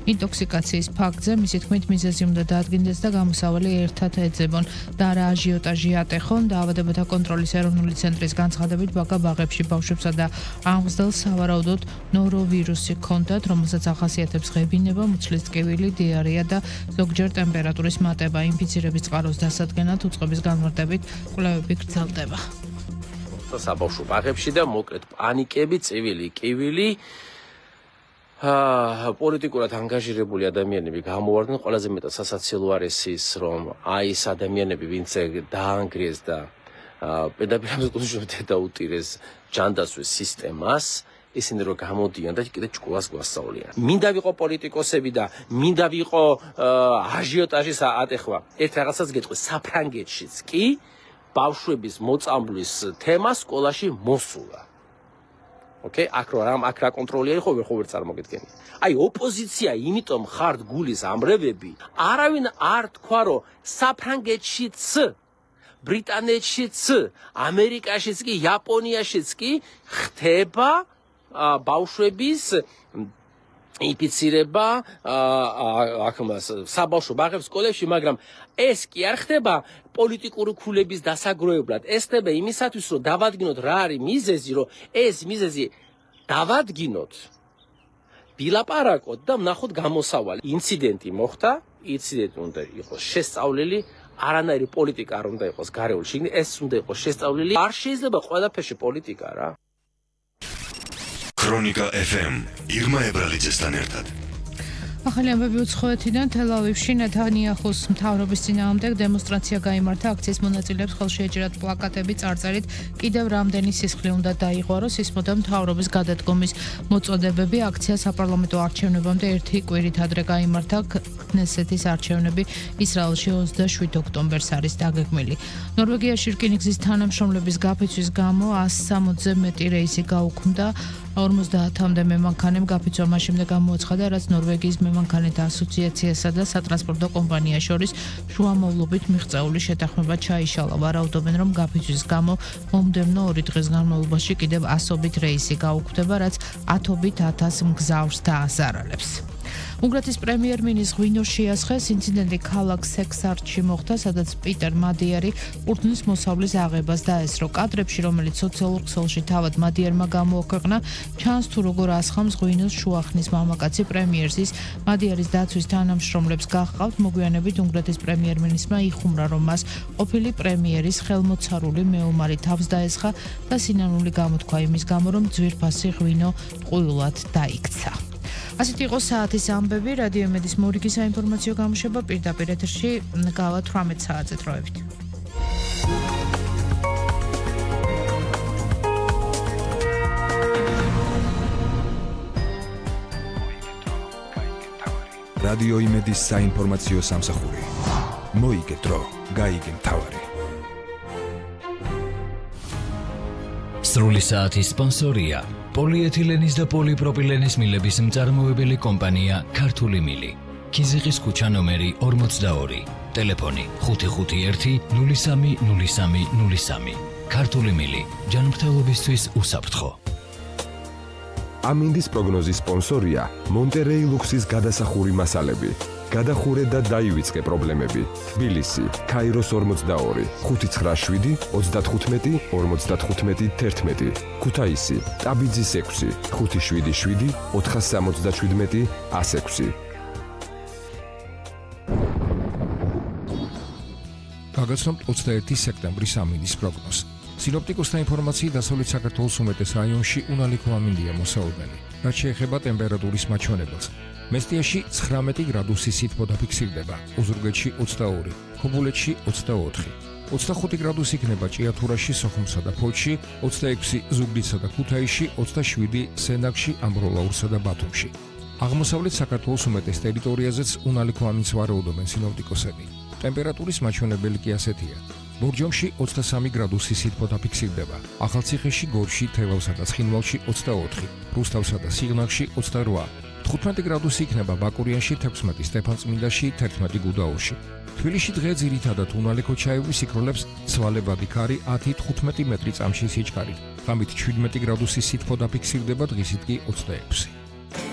ინტოქსიკაციის ფაქტზე, მისი თქმით, მიზეზი უნდა დაადგინდეს და გამოსავალი ერთად ეძებონ. და რა აჟიოტაჟი ატეხონ, დაავადებათა კონტროლის ეროვნული ცენტრის განცხადებით, ბაკა ბაღებში ბავშვებსა და აღმზრდელს სავარაუდოდ ნოროვირუსი ჰქონდათ, რომელსაც ახასიათებს ღებინება, მუცლის ტკივილი, დიარეა და ზოგჯერ ტემპერატურის მატება. ინფიცირების წყაროს დასადგენად უწყების განმარტებით კვლევები გრძელდება. საბავშვო ბაღებში და მოკლედ პანიკები, წივილი, კივილი პოლიტიკურად ანგაჟირებული ადამიანები გამოვარდნენ. ყველაზე მეტად სასაცილო არის ის, რომ აი ეს ადამიანები, ვინც დაანგრიეს და პედაგოგიურად დაუტირეს ჯანდაცვის სისტემას, ისინი რო გამოდიან და კიდე ჭკუას გვასწავლიან. მინდა ვიყო პოლიტიკოსები და მინდა ვიყო აჟიოტაჟის ატეხვა. ერთ რაღაცას გეტყვი, საფრანგეთშიც კი ბავშვების მოწამვლის თემა სკოლაში მოსულა. ოკეი, აქ რა კონტროლი არის, ხო ვერ წარმოგედგენი. აი, ოპოზიცია, იმიტომ ხართ გულის ამრევები, არავინ არ თქვა, რომ საფრანგეთშიც, ბრიტანეთშიც, ამერიკაშიც კი, იაპონიაშიც კი ხდება ბავშვების ინფიცირება საბავშვო ბაღებს სკოლებში, მაგრამ ეს კი არ ხდება პოლიტიკური ქულების დასაგროვებლად. ეს ხდება იმისათვის, რომ დავადგინოთ რა არის მიზეზი, რომ ეს მიზეზი დავადგინოთ, ვილაპარაკოთ და ვნახოთ გამოსავალი. ინციდენტი მოხდა, ინციდენტი უნდა იყოს შესწავლილი, არანაირი პოლიტიკა არ უნდა იყოს გარეული შიგნით, ეს უნდა იყოს შესწავლილი. არ შეიძლება ყველაფერში პოლიტიკა რა. ქრონიკა FM ირმა ებრალიძესთან ერთად. ახალი ამბები უცხოეთიდან თელ-ავივში ნეთანიაჰუს მთავრობის წინააღმდეგ დემონსტრაცია გაიმართა. აქციის მონაწილეებს ხელში ეჭერათ პლაკატები წარწერით კიდევ რამდენი სისხლი უნდა დაიღუაროს, ისმოდა მთავრობის გადადგომის მოწოდებები. აქცია საპარლამენტო არჩევნებამდე ერთი კვირით ადრე გაიმართა. ქნესეთის არჩევნები ისრაელში 27 ოქტომბერს არის დაგეგმილი. ნორვეგიაში რკინიგზის თანამშრომლების გაფიცვის გამო 160-ზე მეტი რეისი გაუქმდა. 50-მდე მემანქანემ გაფიცვა მას შემდეგ გამოაცხადა, რაც ნორვეგიის მემანქანეთა ასოციაციასა და სატრანსპორტო კომპანიას შორის შუამავლობით მიღწეული შეთანხმება ჩაიშალა. ვარაუდობენ, რომ გაფიცვის გამო მომდევნო 2 დღის განმავლობაში კიდევ 100-ობით რეისი გაუქმდება, რაც 10-ობით 1000 მგზავრს დააზარალებს. უნგრეთის პრემიერ-მინისტრ ღვინო შეასხეს ინციდენტი ქალაქ სექსარტში მოხდა, სადაც პიტერ მადიერი ყურძნის მოსავლის აღებას დაესწრო. კადრებში, რომელიც სოციალურ ქსელში თავად მადიერმა გამოაქვეყნა, ჩანს თუ როგორ ასხამს ღვინოს შუახნის მამაკაცი პრემიერს. ის მადიერის დაცვის თანამშრომლებს გახყავთ. მოგვიანებით უნგრეთის პრემიერ-მინისტრმა იხუმრა, რომ მას ყოფილი პრემიერის ხელმოცარული მეომარი თავს დაესხა და სინანული გამოთქვა იმის გამო, რომ ძვირფასი ღვინო ტყუილად დაიქცა. ასეთი იყო საათის ამბები. რადიო იმედის მორიგი საინფორმაციო გამოშვება პირდაპირ ეთერში გავა 18 საათზე დროებით. რადიო იმედის საინფორმაციო სამსახური. მოიგე დრო, გაიგე მთავარი. სრული საათის სპონსორია პოლიეთილენის და პოლიპროპილენის მილების მწარმოებელი კომპანია ქართული მილი. ქიზიყის ქუჩა ნომერი 42. ტელეფონი 551 03 03 03. ქართული მილი. ჯანმრთელობისთვის უსაფრთხო. ამინდის პროგნოზის სპონსორია მონტერეი ლუქსის გადასახური მასალები. გადახურე და დაივიწყე პრობლემები. თბილისი, ქაიროს 42, 597, 35, 55, 11. ქუთაისი, ტაბიძის 6, 577, 477, 106. გაგაცნობთ 21 სექტემბრის ამინდის პროგნოზს. სინოპტიკოსთა ინფორმაციით დასავლეთ საქართველოს უმეტეს რაიონში უნალიქო ამინდია მოსაუბენი. რაც შეეხება ტემპერატურის მაჩვენებელს. მესტიაში 19 გრადუსი სითბო დაფიქსირდება, ოზურგეთში 22, ქობულეთში 24, 25 გრადუსი იქნება ჭიათურაში, სოხუმსა და ფოთში, 26 ზუგდიდსა და ქუთაისში, 27 სენაკში, ამბროლაურსა და ბათუმში. აღმოსავლეთ საქართველოს უმეტეს ტერიტორიაზეც უნალიქო ამინდს ვარაუდობენ სინოპტიკოსები. ტემპერატურის მაჩვენებელი კი ასეთია. ბორჯომში 23 გრადუსი სითბო დაფიქსირდება, ახალციხეში, გორში, თელავსა და ცხინვალში 24, რუსთავსა და სიღნაღში 28, 15 გრადუსი იქნება ბაკურიანში, 16 სტეფანწმინდაში, 11 გუდაურში. თბილისში დღე ძირითადად უნალიქო ჩაივრის იქროლებს ცვალებადი ქარი 10-15 მეტრი წამში სიჩქარით. ღამით 17 გრადუსი სითბო დაფიქსირდება, დღისით კი 26.